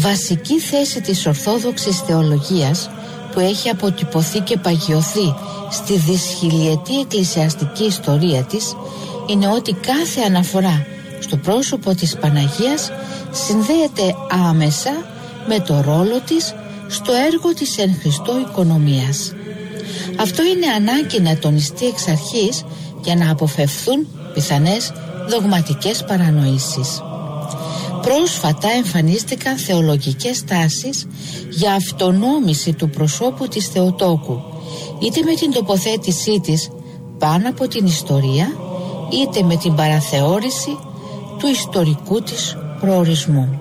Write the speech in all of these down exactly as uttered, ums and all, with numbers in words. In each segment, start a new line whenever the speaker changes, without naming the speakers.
Βασική θέση της Ορθόδοξης θεολογίας που έχει αποτυπωθεί και παγιωθεί στη δυσχιλιετή εκκλησιαστική ιστορία της είναι ότι κάθε αναφορά στο πρόσωπο της Παναγίας συνδέεται άμεσα με το ρόλο της στο έργο της εν Χριστώ οικονομίας. Αυτό είναι ανάγκη να τονιστεί εξ αρχής για να αποφευθούν πιθανές δογματικές παρανοήσεις. Πρόσφατα εμφανίστηκαν θεολογικές τάσεις για αυτονόμηση του προσώπου της Θεοτόκου, είτε με την τοποθέτησή της πάνω από την ιστορία, είτε με την παραθεώρηση του ιστορικού της προορισμού.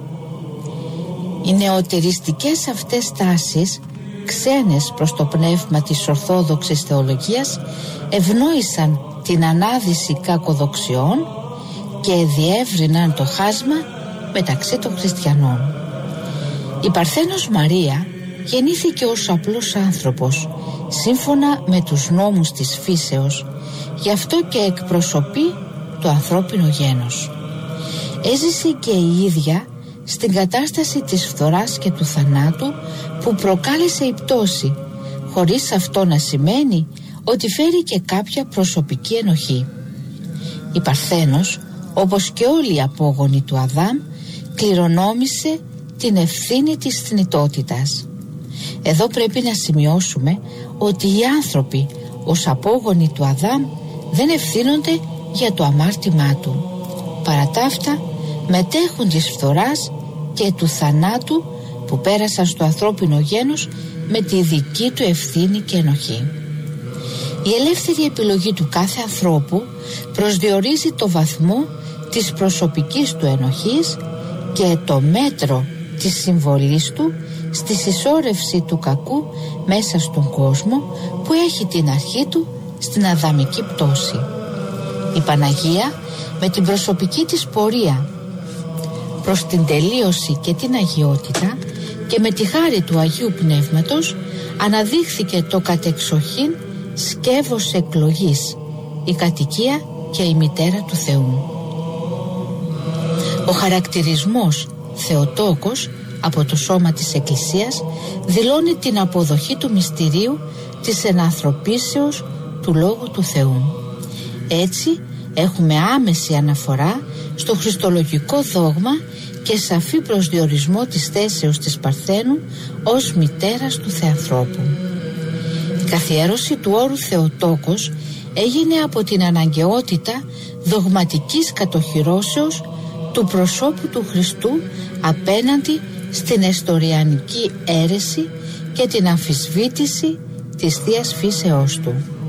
Οι νεωτεριστικές αυτές τάσεις, ξένες προς το πνεύμα της Ορθόδοξης θεολογίας, ευνόησαν την ανάδυση κακοδοξιών και διεύρυναν το χάσμα μεταξύ των χριστιανών. Η Παρθένος Μαρία γεννήθηκε ως απλός άνθρωπος, σύμφωνα με τους νόμους της φύσεως, γι' αυτό και εκπροσωπεί το ανθρώπινο γένος. Έζησε και η ίδια στην κατάσταση της φθοράς και του θανάτου που προκάλεσε η πτώση, χωρίς αυτό να σημαίνει ότι φέρει και κάποια προσωπική ενοχή. Η Παρθένος, όπως και όλοι οι απόγονοι του Αδάμ, κληρονόμησε την ευθύνη της θνητότητας. Εδώ πρέπει να σημειώσουμε ότι οι άνθρωποι ως απόγονοι του Αδάμ δεν ευθύνονται για το αμάρτημά του. Παρά τα αυτά, μετέχουν της φθοράς και του θανάτου που πέρασαν στο ανθρώπινο γένος με τη δική του ευθύνη και ενοχή. Η ελεύθερη επιλογή του κάθε ανθρώπου προσδιορίζει το βαθμό της προσωπικής του ενοχής και το μέτρο της συμβολής του στη συσσόρευση του κακού μέσα στον κόσμο που έχει την αρχή του στην αδαμική πτώση. Η Παναγία με την προσωπική της πορεία προς την τελείωση και την αγιότητα και με τη χάρη του Αγίου Πνεύματος αναδείχθηκε το κατεξοχήν σκεύος εκλογής, η κατοικία και η μητέρα του Θεού. Ο χαρακτηρισμός Θεοτόκος από το σώμα της Εκκλησίας δηλώνει την αποδοχή του μυστηρίου της ενανθρωπίσεως του Λόγου του Θεού. Έτσι έχουμε άμεση αναφορά στο χριστολογικό δόγμα και σαφή προσδιορισμό της θέσεως της Παρθένου ως μητέρας του Θεανθρώπου. Η καθιέρωση του όρου Θεοτόκος έγινε από την αναγκαιότητα δογματικής κατοχυρώσεως του προσώπου του Χριστού απέναντι στην εστοριανική αίρεση και την αμφισβήτηση της Θείας φύσεώς του.